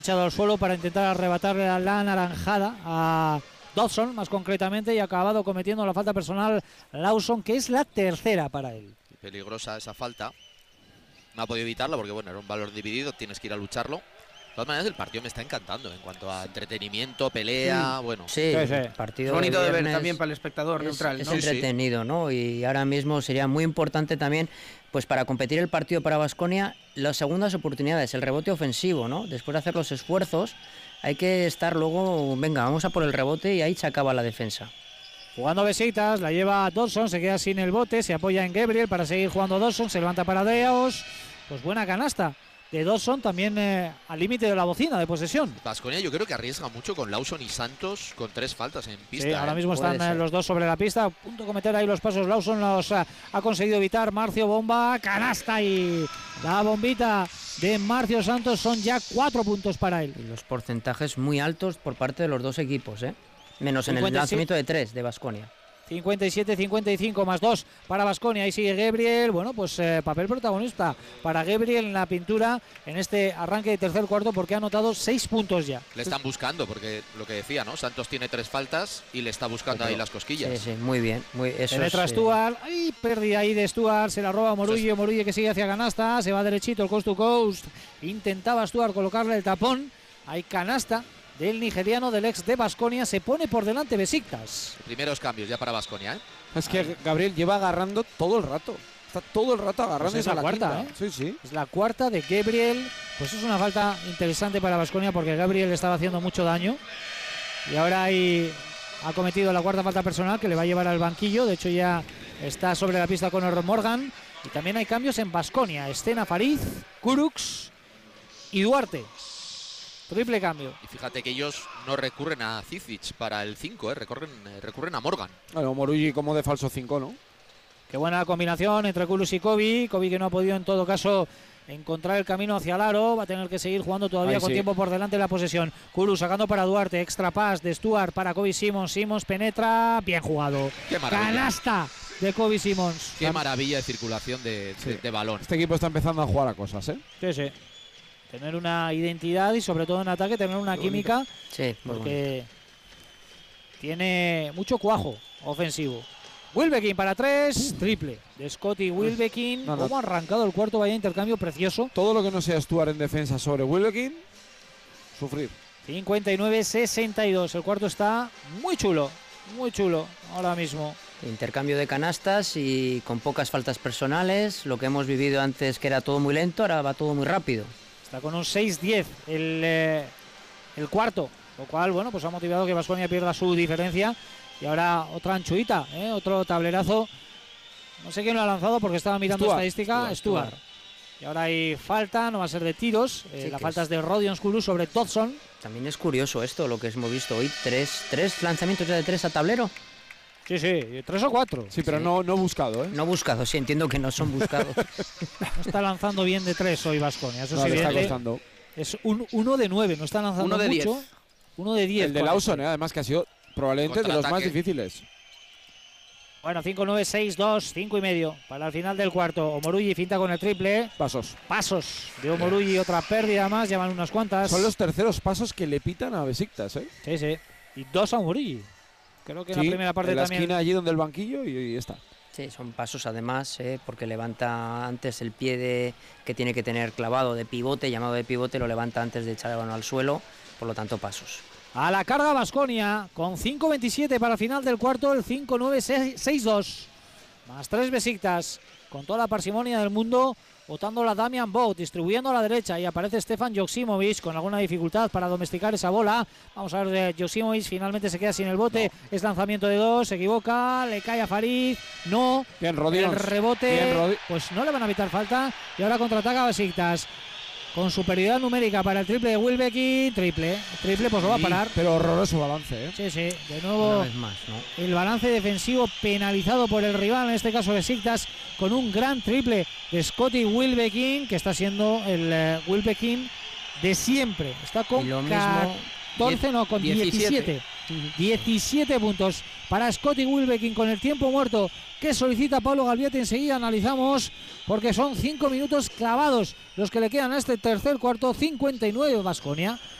echado al suelo para intentar arrebatarle la naranjada a Dodson, más concretamente, y ha acabado cometiendo la falta personal Lawson, que es la tercera para él. Peligrosa esa falta. No ha podido evitarla porque, bueno, era un valor dividido, tienes que ir a lucharlo. De todas maneras, el partido me está encantando en cuanto a entretenimiento, pelea, bueno. Sí, Sí, sí. el partido Es bonito de ver viernes también para el espectador neutral, es ¿no? entretenido, ¿no? Y ahora mismo sería muy importante también, pues para competir el partido para Baskonia, las segundas oportunidades, el rebote ofensivo, ¿no? Después de hacer los esfuerzos, hay que estar luego, venga, vamos a por el rebote y ahí se acaba la defensa. Jugando Besiktas, la lleva Dodson, se queda sin el bote, se apoya en Gabriel para seguir jugando Dodson, se levanta para Deos. Pues buena canasta de Dodson, también al límite de la bocina de posesión. Baskonia yo creo que arriesga mucho con Lawson y Santos con 3 faltas en pista. Sí, ahora mismo Puede están ser. los dos sobre la pista, a punto de cometer ahí los pasos. Lawson los ha conseguido evitar. Marcio bomba, canasta y la bombita de Marcio Santos, son ya 4 puntos para él. Y los porcentajes muy altos por parte de los dos equipos, ¿eh? Menos en el 57. lanzamiento de 3 de Baskonia. 57-55 más 2 para Baskonia. Ahí sigue Gabriel. Bueno, pues papel protagonista para Gabriel en la pintura en este arranque de tercer cuarto, porque ha anotado 6 puntos ya. Le están buscando, porque lo que decía, ¿no? Santos tiene 3 faltas y le está buscando ahí las cosquillas. Sí, sí, muy bien. Eso Penetra es, Stuart. Ay, pérdida ahí de Stuart. Se la roba Morulli. Morulli que sigue hacia canasta. Se va derechito el coast to coast. Intentaba Stuart colocarle el tapón. Hay canasta del nigeriano, del ex de Baskonia. Se pone por delante Besiktas. Primeros cambios ya para Baskonia, ¿eh? Es que Gabriel lleva agarrando todo el rato. Está todo el rato agarrando. Pues es la cuarta, quinta. Sí, sí. Es la cuarta de Gabriel. Pues es una falta interesante para Baskonia, porque Gabriel le estaba haciendo mucho daño. Y ahora ahí ha cometido la cuarta falta personal, que le va a llevar al banquillo. De hecho, ya está sobre la pista Conor Morgan. Y también hay cambios en Baskonia. Estena Fariz, Kurucs y Duarte. Triple cambio. Y fíjate que ellos no recurren a Cizic para el 5, recurren a Morgan. Bueno, Morulli como de falso 5, ¿no? Qué buena combinación entre Kulus y Kobe. Kobe, que no ha podido en todo caso encontrar el camino hacia el aro. Va a tener que seguir jugando todavía Ahí con sí. tiempo por delante de la posesión. Kulus sacando para Duarte. Extra pass de Stuart para Kobe Simons. Simons penetra. Bien jugado. Qué maravilla. Canasta de Kobe Simons. Qué maravilla de circulación de balón. Este equipo está empezando a jugar a cosas, ¿eh? Sí, sí. Tener una identidad y sobre todo en ataque tener una química, Sí, muy porque tiene mucho cuajo ofensivo. Wilbekin para 3, triple de Scotty Wilbekin. No, no. Cómo ha arrancado el cuarto, vaya intercambio precioso. Todo lo que no sea Stuart en defensa sobre Wilbekin, sufrir. 59-62. El cuarto está muy chulo ahora mismo. Intercambio de canastas y con pocas faltas personales. Lo que hemos vivido antes, que era todo muy lento, ahora va todo muy rápido. Está con un 6-10 el cuarto, lo cual, bueno, pues ha motivado que Baskonia pierda su diferencia. Y ahora otra anchuita, otro tablerazo. No sé quién lo ha lanzado porque estaba mirando Stuart. estadística. Stuart. Y ahora hay falta, no va a ser de tiros. Sí, La que falta es- es de Rodion Skulu sobre Dodson. También es curioso esto, lo que hemos visto hoy. Tres lanzamientos ya de 3 a tablero. Sí, 3 o 4. Sí, pero Sí. no buscado, ¿eh? No buscados, sí, entiendo que no son buscados. No está lanzando bien de 3 hoy Baskonia. Eso No, es le está evidente. costando. Es un 1 de 9, no está lanzando 1 de mucho. 10. 1 de 10. El de con Lawson, este. además, que ha sido probablemente de los más Contraataque. difíciles. Bueno, 5-9, 6-2, 5,5 para el final del cuarto. Omorulli finta con el triple. Pasos. Pasos de Omorulli, otra pérdida más, llevan unas cuantas. Son los terceros pasos que le pitan a Besiktas, ¿eh? Sí, sí. Y 2 a Omorulli. Creo que en Sí, la primera parte en la también. esquina allí donde el banquillo y está. Sí, son pasos además, porque levanta antes el pie que tiene que tener clavado de pivote, llamado de pivote, lo levanta antes de echar el balón al suelo, por lo tanto pasos. A la carga Baskonia con 5-27 para el final del cuarto, el 5-9, 6-2. Más 3 Besiktas, con toda la parsimonia del mundo, botando la Damian Boat, distribuyendo a la derecha, y aparece Stefan Joksimovic con alguna dificultad para domesticar esa bola. Vamos a ver de Joksimovic, finalmente se queda sin el bote, es lanzamiento de 2, se equivoca, le cae a Farid, no, Bien, Rodions. el rebote, Bien, pues no le van a evitar falta, y ahora contraataca Besiktas. Con superioridad numérica para el triple de Wilbekin, triple, pues lo va a parar. Pero horroroso balance, ¿eh? Sí, sí, de Una nuevo vez más, ¿no? el balance defensivo penalizado por el rival, en este caso Besiktas, con un gran triple de Scotty Wilbekin, que está siendo el Wilbekin de siempre. Está con Y lo mismo, 14, no, con 17. 17. 17 puntos para Scotty Wilbekin con el tiempo muerto que solicita Pablo Galviete. Enseguida analizamos, porque son 5 minutos clavados los que le quedan a este tercer cuarto. 59 Baskonia,